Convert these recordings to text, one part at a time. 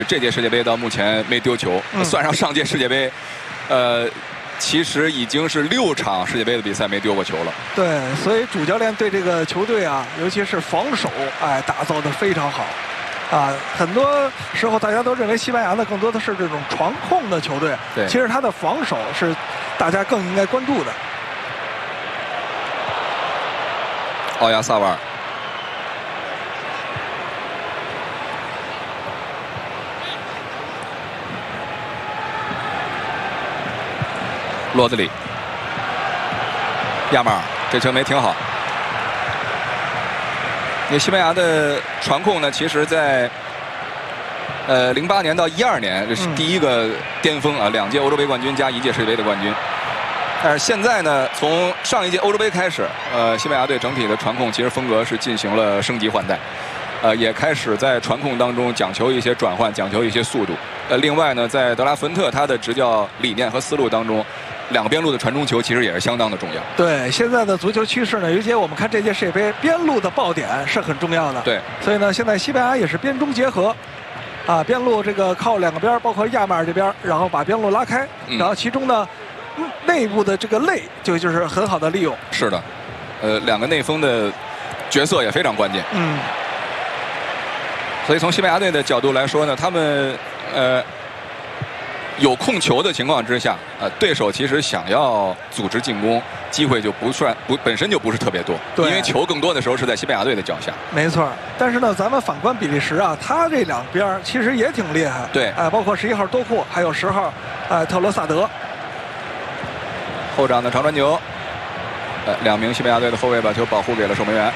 这届世界杯到目前没丢球，算上上届世界杯，其实已经是6场世界杯的比赛没丢过球了。 对，所以主教练对这个球队啊，尤其是防守，打造的非常好。很多时候大家都认为西班牙呢更多的是这种传控的球队， 对， 其实他的防守是大家更应该关注的。 奥亚萨瓦尔，罗德里，亚马尔，这球没停好。因为西班牙的传控呢，其实在08年到12年，这是第一个巅峰啊，2届欧洲杯冠军加1届世界杯的冠军。但是现在呢，从上一届欧洲杯开始，西班牙队整体的传控其实风格是进行了升级换代，也开始在传控当中讲求一些转换，讲求一些速度。另外呢，在德拉福恩特他的执教理念和思路当中，2个边路的传中球其实也是相当的重要。 对，现在的足球趋势呢，尤其我们看这届世界杯，边路的爆点是很重要的。 对， 所以呢，现在西班牙也是边中结合，边路这个靠2个边，包括亚马尔这边，然后把边路拉开，然后其中呢，内部的这个肋就是很好的利用。 是的，2个内锋的角色也非常关键。所以从西班牙队的角度来说呢，他们有控球的情况之下，对手其实想要组织进攻，机会就本身就不是特别多，因为球更多的时候是在西班牙队的脚下。 没错，但是呢，咱们反观比利时啊，他这2边其实也挺厉害。 对， 包括11号多库，还有10号特罗萨德。 后场的长传球，2名西班牙队的后卫把球保护给了守门员。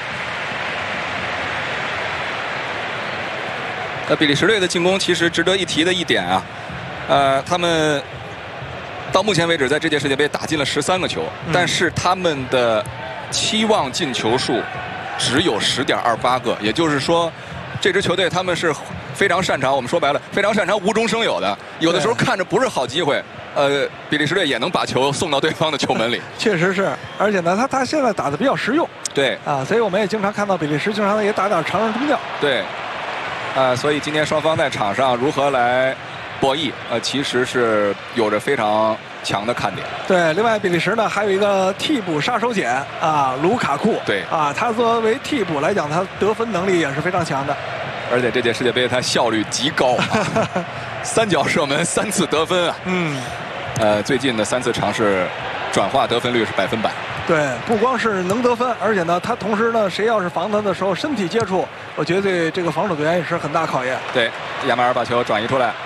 比利时队的进攻其实值得一提的一点啊。他们到目前为止在这届世界杯打进了13个球，但是他们的期望进球数只有10.28个，也就是说，这支球队他们是非常擅长，我们说白了，非常擅长无中生有的。有的时候看着不是好机会，比利时队也能把球送到对方的球门里。 确实是，而且呢，他现在打得比较实用。 对所以我们也经常看到比利时经常也打点长传中吊。 对，所以今天双方在场上如何来博弈，其实是有着非常强的看点。 对，另外比利时呢还有一个替补杀手锏卢卡库。 对他作为替补来讲，他得分能力也是非常强的。 而且这届世界杯他效率极高3脚射门3次得分啊。最近的3次尝试转化得分率是100%。 对，不光是能得分，而且呢，他同时呢，谁要是防他的时候身体接触，我觉得对这个防守队员也是很大考验。 对，亚马尔把球转移出来。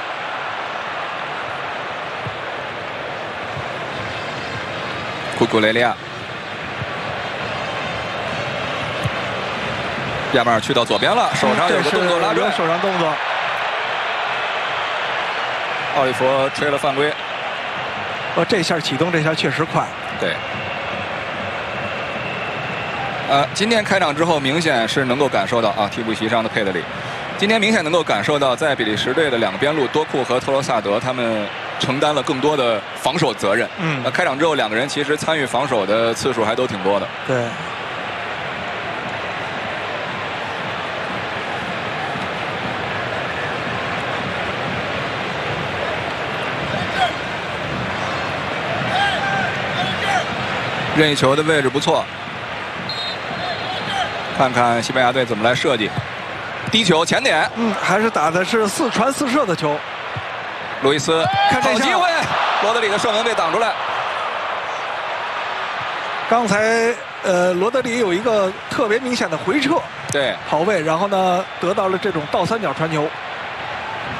库库雷利亚，亚马尔去到左边了，手上有个动作拉拽， 手上动作。 奥利弗吹了犯规。 这下启动，这下确实快。 对。今天开场之后，明显是能够感受到替补席上的佩德里，今天明显能够感受到，在比利时队的2个边路多库和特罗萨德他们承担了更多的防守责任。开场之后2个人其实参与防守的次数还都挺多的。 对。 任意球的位置不错，看看西班牙队怎么来设计。低球前点， 还是打的是4传4射的球。 路易斯， 看这机会，罗德里的射门被挡出来。 刚才罗德里有一个特别明显的回撤， 对， 跑位，然后呢得到了这种倒3角传球。